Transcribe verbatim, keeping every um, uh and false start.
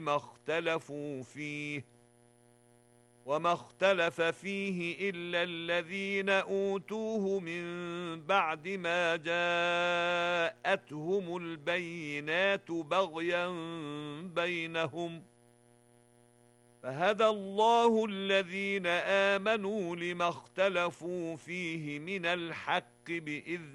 ما اختلفوا فيه وما اختلف فيه إلا الذين أوتوه من بعد ما جاءتهم البينات بغيا بينهم فهدى الله الذين آمنوا لما اختلفوا فيه من الحق بإذنه